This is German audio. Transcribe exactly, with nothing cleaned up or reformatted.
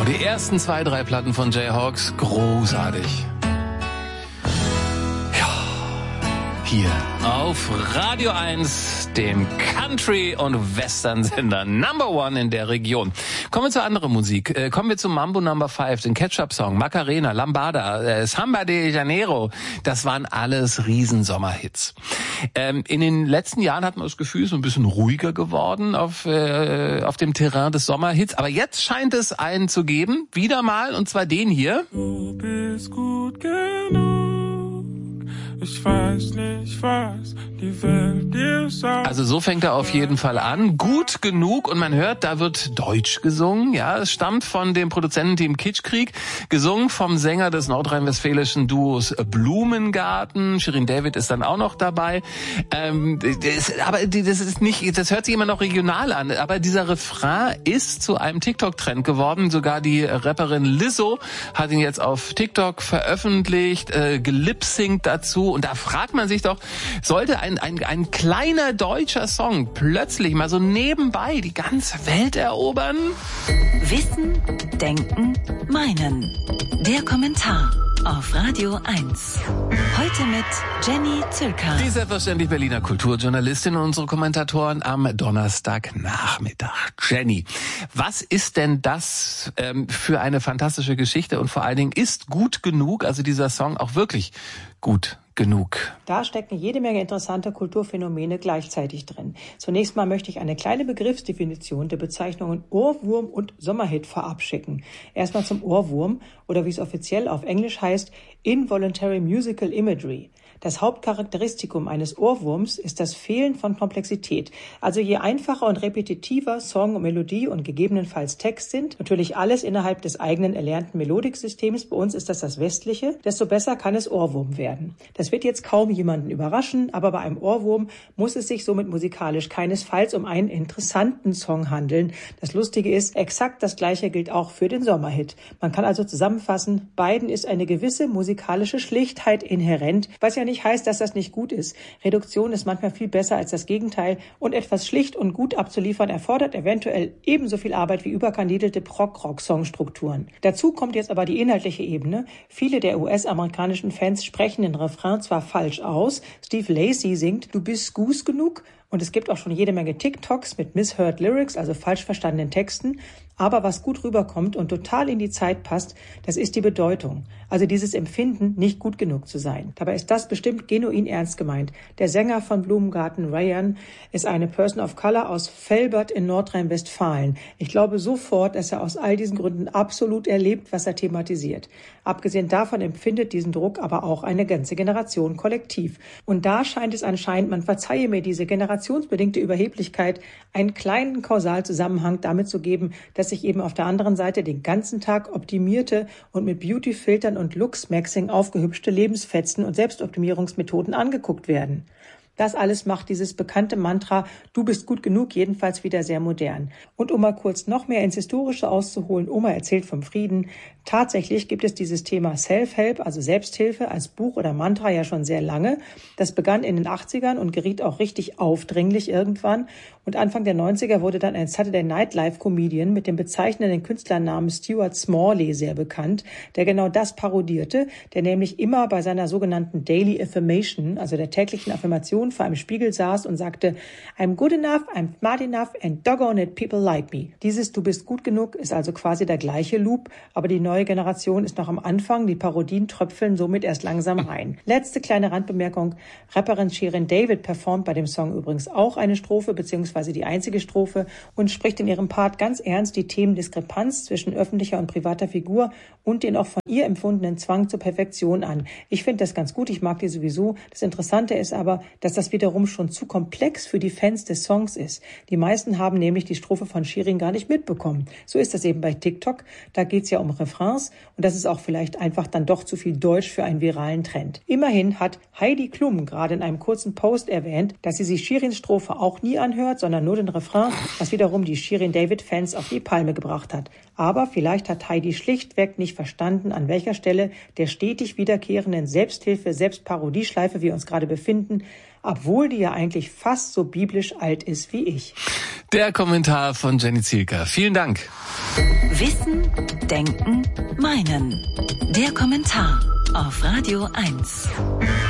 Die ersten zwei, drei Platten von Jayhawks, großartig. Hier auf Radio eins, dem Country- und Western-Sender Number One in der Region. Kommen wir zu anderer Musik. Äh, kommen wir zum Mambo Number Five, den Ketchup-Song, Macarena, Lambada, äh, Samba de Janeiro. Das waren alles Riesensommerhits. Ähm, in den letzten Jahren hat man das Gefühl, so ein bisschen ruhiger geworden auf, äh, auf dem Terrain des Sommerhits. Aber jetzt scheint es einen zu geben, wieder mal, und zwar den hier. Du bist gut genug. Ich weiß nicht, was die Welt dir sagt. Also so fängt er auf jeden Fall an. Gut genug, und man hört, da wird Deutsch gesungen. Ja, es stammt von dem Produzententeam Kitschkrieg, gesungen vom Sänger des nordrhein-westfälischen Duos Blumengarten. Shirin David ist dann auch noch dabei. Ähm, das, aber das ist nicht, das hört sich immer noch regional an. Aber dieser Refrain ist zu einem TikTok-Trend geworden. Sogar die Rapperin Lizzo hat ihn jetzt auf TikTok veröffentlicht, äh, gelipsingt dazu. Und da fragt man sich doch, sollte ein, ein, ein kleiner deutscher Song plötzlich mal so nebenbei die ganze Welt erobern? Wissen, Denken, Meinen. Der Kommentar auf Radio eins. Heute mit Jenny Zülker. Die selbstverständlich Berliner Kulturjournalistin und unsere Kommentatoren am Donnerstagnachmittag. Jenny, was ist denn das ähm, für eine fantastische Geschichte, und vor allen Dingen, ist gut genug, also dieser Song, auch wirklich gut genug? Da stecken jede Menge interessante Kulturphänomene gleichzeitig drin. Zunächst mal möchte ich eine kleine Begriffsdefinition der Bezeichnungen Ohrwurm und Sommerhit vorab schicken. Erstmal zum Ohrwurm, oder wie es offiziell auf Englisch heißt, Involuntary Musical Imagery. Das Hauptcharakteristikum eines Ohrwurms ist das Fehlen von Komplexität. Also je einfacher und repetitiver Song, Melodie und gegebenenfalls Text sind, natürlich alles innerhalb des eigenen erlernten Melodiksystems, bei uns ist das das westliche, desto besser kann es Ohrwurm werden. Das wird jetzt kaum jemanden überraschen, aber bei einem Ohrwurm muss es sich somit musikalisch keinesfalls um einen interessanten Song handeln. Das Lustige ist, exakt das Gleiche gilt auch für den Sommerhit. Man kann also zusammenfassen, beiden ist eine gewisse musikalische Schlichtheit inhärent, was ja nicht heißt, dass das nicht gut ist. Reduktion ist manchmal viel besser als das Gegenteil, und etwas schlicht und gut abzuliefern erfordert eventuell ebenso viel Arbeit wie überkandidelte Prog-Rock-Songstrukturen. Dazu kommt jetzt aber die inhaltliche Ebene. Viele der U S-amerikanischen Fans sprechen den Refrain zwar falsch aus. Steve Lacy singt "Du bist gut genug", und es gibt auch schon jede Menge TikToks mit misheard Lyrics, also falsch verstandenen Texten. Aber was gut rüberkommt und total in die Zeit passt, das ist die Bedeutung. Also dieses Empfinden, nicht gut genug zu sein. Dabei ist das bestimmt genuin ernst gemeint. Der Sänger von Blumengarten, Ryan, ist eine Person of Color aus Velbert in Nordrhein-Westfalen. Ich glaube sofort, dass er aus all diesen Gründen absolut erlebt, was er thematisiert. Abgesehen davon empfindet diesen Druck aber auch eine ganze Generation kollektiv. Und da scheint es anscheinend, man verzeihe mir diese generationsbedingte Überheblichkeit, einen kleinen Kausalzusammenhang damit zu geben, dass sich eben auf der anderen Seite den ganzen Tag optimierte und mit Beautyfiltern und Lux-Maxing aufgehübschte Lebensfetzen und Selbstoptimierungsmethoden angeguckt werden. Das alles macht dieses bekannte Mantra, du bist gut genug, jedenfalls wieder sehr modern. Und um mal kurz noch mehr ins Historische auszuholen, Oma erzählt vom Frieden. Tatsächlich gibt es dieses Thema Self-Help, also Selbsthilfe, als Buch oder Mantra ja schon sehr lange. Das begann in den achtzigern und geriet auch richtig aufdringlich irgendwann. Und Anfang der neunziger wurde dann ein Saturday Night Live Comedian mit dem bezeichnenden Künstlernamen Stuart Smalley sehr bekannt, der genau das parodierte, der nämlich immer bei seiner sogenannten Daily Affirmation, also der täglichen Affirmation, vor einem Spiegel saß und sagte, I'm good enough, I'm smart enough and doggone it, people like me. Dieses Du bist gut genug ist also quasi der gleiche Loop, aber die neue Generation ist noch am Anfang, die Parodien tröpfeln somit erst langsam rein. Letzte kleine Randbemerkung, Rapperin Shirin David performt bei dem Song übrigens auch eine Strophe, beziehungsweise die einzige Strophe, und spricht in ihrem Part ganz ernst die Themen Diskrepanz zwischen öffentlicher und privater Figur und den auch von ihr empfundenen Zwang zur Perfektion an. Ich finde das ganz gut, ich mag die sowieso. Das Interessante ist aber, dass das wiederum schon zu komplex für die Fans des Songs ist. Die meisten haben nämlich die Strophe von Shirin gar nicht mitbekommen. So ist das eben bei TikTok. Da geht's ja um Refrains, und das ist auch vielleicht einfach dann doch zu viel Deutsch für einen viralen Trend. Immerhin hat Heidi Klum gerade in einem kurzen Post erwähnt, dass sie sich Shirins Strophe auch nie anhört, sondern nur den Refrain, was wiederum die Shirin-David-Fans auf die Palme gebracht hat. Aber vielleicht hat Heidi schlichtweg nicht verstanden, an welcher Stelle der stetig wiederkehrenden Selbsthilfe-Selbstparodieschleife wir uns gerade befinden, obwohl die ja eigentlich fast so biblisch alt ist wie ich. Der Kommentar von Jenny Zielker. Vielen Dank. Wissen, Denken, Meinen. Der Kommentar auf Radio eins.